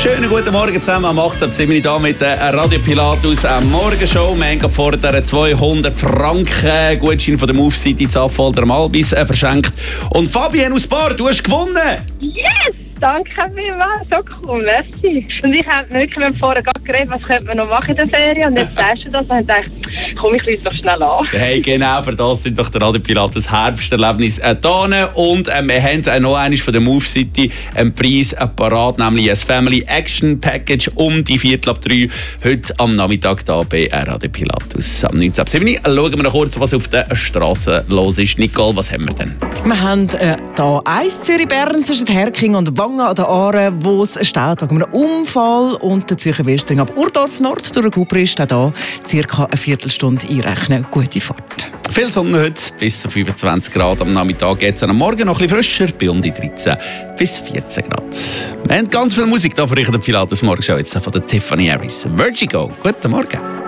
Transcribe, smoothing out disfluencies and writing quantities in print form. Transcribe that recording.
Schönen guten Morgen zusammen am 18.07 da mit der Radio Pilatus Morgenshow. Wir haben vor der 200 Franken Gutschein von der Move City zu Affolter am Albis verschenkt. Und Fabienne aus Bar, du hast gewonnen! Yes! Danke vielmals, so cool, merci. Und ich habe wirklich vorher gerade geredet, was könnte man noch machen in der Ferien. Und jetzt sagst du das und ich dachte, komm, ich rufe doch schnell an. Hey, genau, für das sind doch der Radio Pilatus Herbsterlebnis da. Und wir haben noch einmal von der Move City einen Preis parat, nämlich ein Family Action Package um die 2:45 heute am Nachmittag hier bei Radio Pilatus. Am 19.07 schauen wir noch kurz, was auf der Straße los ist. Nicole, was haben wir denn? Wir haben hier eins Zürich-Bern zwischen Herking und Wangen an der Aare, wo es steht wegen einem Unfall und der Zürcher Westring ab Urdorf Nord durch den Guber ist hier circa eine Viertelstunde einrechnen. Gute Fahrt. Viel Sonne heute, bis zu 25 Grad. Am Nachmittag geht es am Morgen noch ein bisschen frischer, bei um die 13 bis 14 Grad. Wir haben ganz viel Musik hier für euch in der Pilatus Morgenshow, jetzt von der Tiffany Harris. Vertigo, guten Morgen.